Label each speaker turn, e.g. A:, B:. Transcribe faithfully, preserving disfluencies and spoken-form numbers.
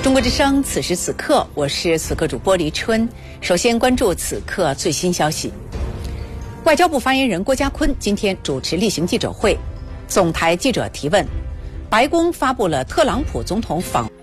A: 中国之声，此时此刻，我是此刻主播黎春。首先关注此刻最新消息。外交部发言人郭家坤今天主持例行记者会，总台记者提问：白宫发布了特朗普总统访